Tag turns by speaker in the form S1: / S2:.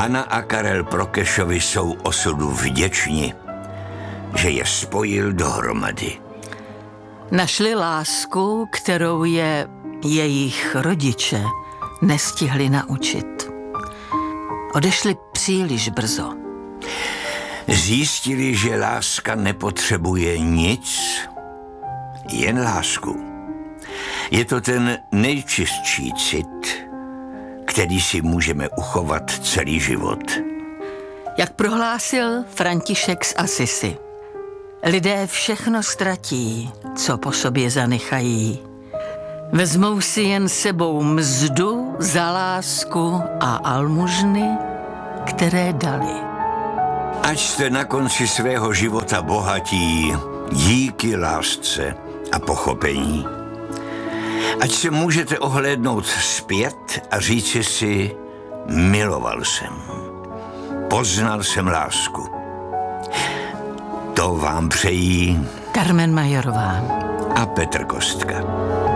S1: Hana a Karel Prokešovi jsou osudu vděční, že je spojil dohromady.
S2: Našli lásku, kterou je jejich rodiče nestihli naučit. Odešli příliš brzo.
S1: Zjistili, že láska nepotřebuje nic, jen lásku. Je to ten nejčistší cit, který si můžeme uchovat celý život.
S2: Jak prohlásil František z Assisi, lidé všechno ztratí, co po sobě zanechají. Vezmou si jen sebou mzdu za lásku a almužny, které dali.
S1: Ať jste na konci svého života bohatí díky lásce a pochopení. Ať se můžete ohlédnout zpět a říci si, miloval jsem, poznal jsem lásku. To vám přejí
S2: Carmen Majorová
S1: a Petr Kostka.